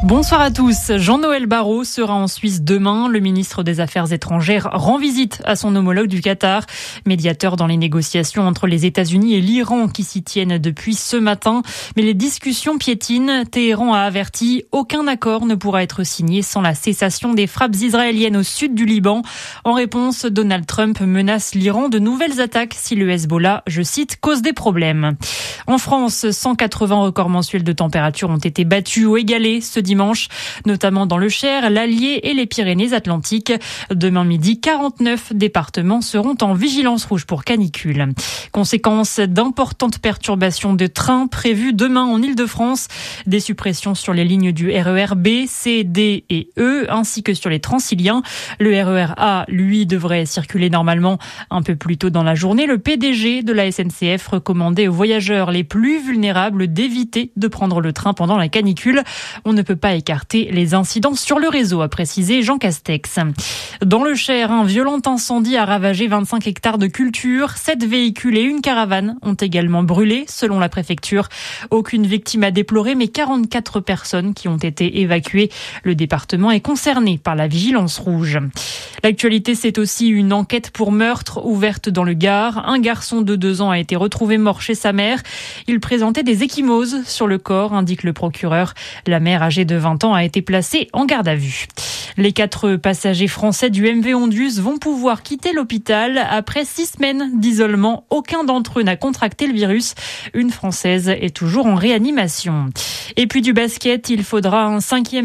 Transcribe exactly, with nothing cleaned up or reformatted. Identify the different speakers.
Speaker 1: Bonsoir à tous. Jean-Noël Barrot sera en Suisse demain. Le ministre des Affaires étrangères rend visite à son homologue du Qatar, médiateur dans les négociations entre les États-Unis et l'Iran qui s'y tiennent depuis ce matin. Mais les discussions piétinent. Téhéran a averti, aucun accord ne pourra être signé sans la cessation des frappes israéliennes au sud du Liban. En réponse, Donald Trump menace l'Iran de nouvelles attaques si le Hezbollah, je cite, cause des problèmes. En France, cent quatre-vingts records mensuels de température ont été battus ou égalés ce dimanche, notamment dans le Cher, l'Allier et les Pyrénées-Atlantiques. Demain midi, quarante-neuf départements seront en vigilance rouge pour canicule. Conséquence d'importantes perturbations de trains prévues demain en Île-de-France. Des suppressions sur les lignes du R E R B, C, D et E, ainsi que sur les Transiliens. Le R E R A, lui, devrait circuler normalement un peu plus tôt dans la journée. Le P D G de la S N C F recommandait aux voyageurs les plus vulnérables d'éviter de prendre le train pendant la canicule. On ne peut pas écarter les incidents sur le réseau, a précisé Jean Castex. Dans le Cher, un violent incendie a ravagé vingt-cinq hectares de culture. Sept véhicules et une caravane ont également brûlé, selon la préfecture. Aucune victime à déplorer, mais quarante-quatre personnes qui ont été évacuées. Le département est concerné par la vigilance rouge. L'actualité, c'est aussi une enquête pour meurtre ouverte dans le Gard. Un garçon de deux ans a été retrouvé mort chez sa mère. Il présentait des ecchymoses sur le corps, indique le procureur. La mère, âgée de vingt ans, a été placée en garde à vue. Les quatre passagers français du M V Ondus vont pouvoir quitter l'hôpital après six semaines d'isolement. Aucun d'entre eux n'a contracté le virus. Une Française est toujours en réanimation. Et puis du basket, il faudra un cinquième